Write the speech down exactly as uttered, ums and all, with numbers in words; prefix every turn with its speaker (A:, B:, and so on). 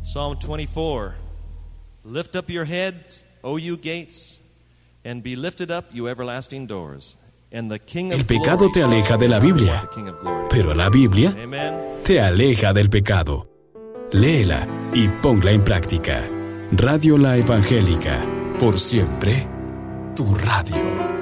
A: Psalm twenty-four. Lift up your heads, O you gates, and be lifted up, you everlasting doors. And the King of
B: El pecado te aleja de la Biblia, pero la Biblia te aleja del pecado. Léela y ponla en práctica. Radio La Evangélica, por siempre, tu radio.